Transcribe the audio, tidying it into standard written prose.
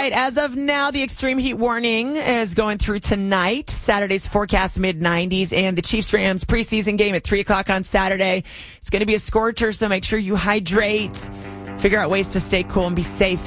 right. As of now, the extreme heat warning is going through tonight. Saturday's forecast mid-90s, and the Chiefs-Rams preseason game at 3 o'clock on Saturday. It's going to be a scorcher, so make sure you hydrate. Figure out ways to stay cool and be safe.